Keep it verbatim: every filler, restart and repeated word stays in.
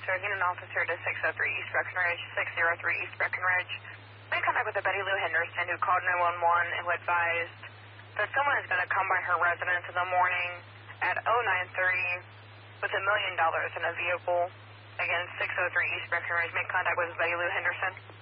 officer, unit officer to six oh three East Breckenridge, six oh three East Breckenridge. Made contact with a Betty Lou Henderson who called nine one one and who advised that someone is going to come by her residence in the morning at oh nine thirty with a million dollars in a vehicle. Again, six oh three East Breckenridge. Make contact with Betty Lou Henderson.